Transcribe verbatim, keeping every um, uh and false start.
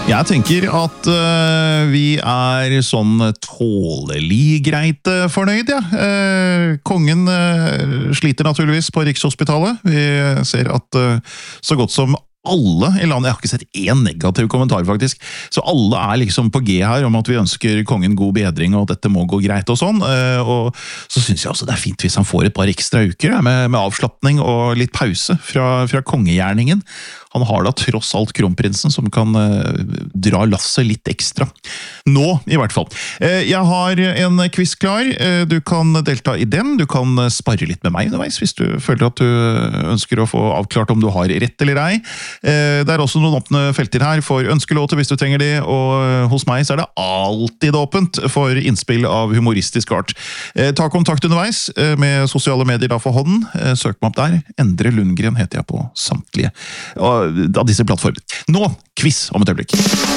Jeg tenker at uh, vi er sånn tålelig greit uh, fornøyd, ja. Uh, kongen uh, sliter naturligvis på Rikshospitalet. Vi ser at uh, så godt som alle i landet, jeg har ikke sett én negativ kommentar faktisk, så alle er liksom på G her om at vi ønsker kongen god bedring og at dette må gå greit og sånn, uh, og så synes jeg også det er fint hvis han får et par ekstra uker ja, med, med avslappning og litt pause fra, fra kongegjerningen. Han har da tross alt kronprinsen som kan uh, dra lasset litt ekstra. Nå, i hvert fall. Uh, jeg har en quiz klar. Uh, du kan delta i den. Du kan sparre litt med meg underveis hvis du føler at du ønsker å få avklart om du har rett eller ei. Uh, det er også noen åpne felter her for ønskelåter hvis du trenger det, og hos meg så er det alltid åpent for innspill av humoristisk art. Uh, ta kontakt underveis uh, med sosiale medier da for hånden. Uh, søk meg opp der. Endre Lundgren heter jeg på samtlige. Og av disse plattformene. Nå, quiz om et øyeblikk.